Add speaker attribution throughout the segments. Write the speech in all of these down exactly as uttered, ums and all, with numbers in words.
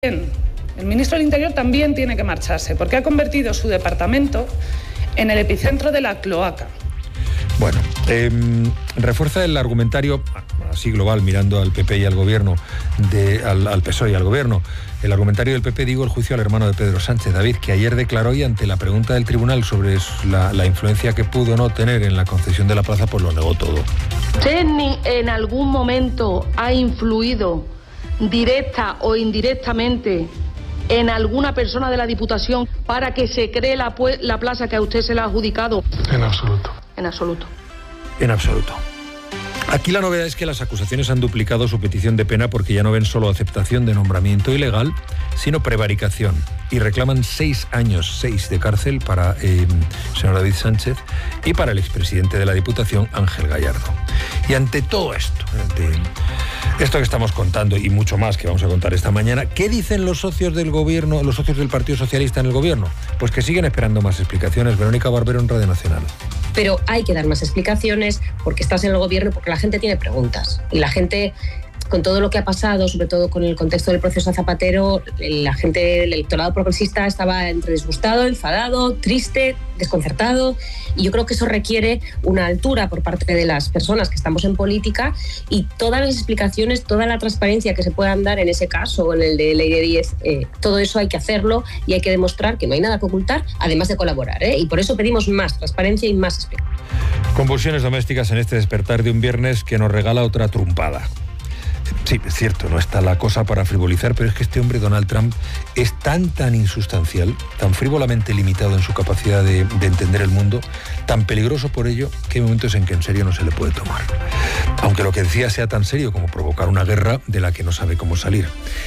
Speaker 1: El ministro del Interior también tiene que marcharse, porque ha convertido su departamento en el epicentro de la cloaca.
Speaker 2: Bueno, eh, refuerza el argumentario, así global, mirando al P P y al gobierno, de, al, al P S O E y al gobierno, el argumentario del P P, digo, el juicio al hermano de Pedro Sánchez, David, que ayer declaró y ante la pregunta del tribunal sobre la, la influencia que pudo no tener en la concesión de la plaza, pues lo negó todo.
Speaker 3: ¿Usted en algún momento ha influido directa o indirectamente en alguna persona de la Diputación para que se cree la, la plaza que a usted se le ha adjudicado?
Speaker 4: En absoluto.
Speaker 3: En absoluto.
Speaker 2: En absoluto. Aquí la novedad es que las acusaciones han duplicado su petición de pena porque ya no ven solo aceptación de nombramiento ilegal, sino prevaricación. Y reclaman seis años, seis de cárcel para eh, el señor David Sánchez y para el expresidente de la Diputación, Ángel Gallardo. Y ante todo esto, ante esto que estamos contando y mucho más que vamos a contar esta mañana, ¿qué dicen los socios del gobierno, los socios del Partido Socialista en el gobierno? Pues que siguen esperando más explicaciones. Verónica Barbero en Radio Nacional.
Speaker 5: Pero hay que dar más explicaciones porque estás en el gobierno, porque la gente tiene preguntas. Y la gente, con todo lo que ha pasado, sobre todo con el contexto del proceso Zapatero, la gente, el electorado progresista estaba entre disgustado, enfadado, triste, desconcertado. Y yo creo que eso requiere una altura por parte de las personas que estamos en política y todas las explicaciones, toda la transparencia que se puedan dar en ese caso o en el de Ley de diez, eh, todo eso hay que hacerlo y hay que demostrar que no hay nada que ocultar, además de colaborar, ¿eh? Y por eso pedimos más transparencia y más explicación.
Speaker 2: Convulsiones domésticas en este despertar de un viernes que nos regala otra trumpada. Sí, es cierto, no está la cosa para frivolizar, pero es que este hombre, Donald Trump, es tan, tan insustancial, tan frívolamente limitado en su capacidad de, de entender el mundo, tan peligroso por ello, que hay momentos en que en serio no se le puede tomar. Aunque lo que decía sea tan serio como provocar una guerra de la que no sabe cómo salir.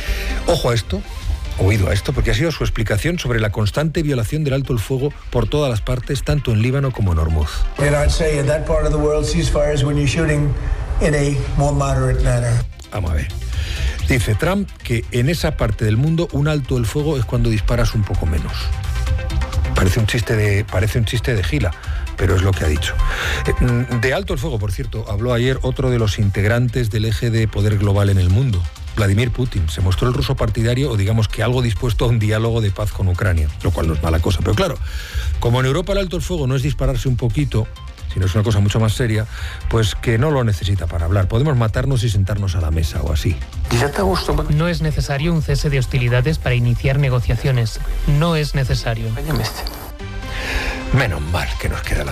Speaker 2: Ojo a esto, oído a esto, porque ha sido su explicación sobre la constante violación del alto el fuego por todas las partes, tanto en Líbano como en Hormuz. Vamos a ver. Dice Trump que en esa parte del mundo un alto el fuego es cuando disparas un poco menos. Parece un chiste de, parece un chiste de gila, pero es lo que ha dicho. De alto el fuego, por cierto, habló ayer otro de los integrantes del eje de poder global en el mundo, Vladimir Putin. Se mostró el ruso partidario, o digamos que algo dispuesto a un diálogo de paz con Ucrania, lo cual no es mala cosa. Pero claro, como en Europa el alto el fuego no es dispararse un poquito, sino es una cosa mucho más seria, pues que no lo necesita para hablar. Podemos matarnos y sentarnos a la mesa o así.
Speaker 6: No es necesario un cese de hostilidades para iniciar negociaciones. No es necesario.
Speaker 2: Menos mal que nos queda la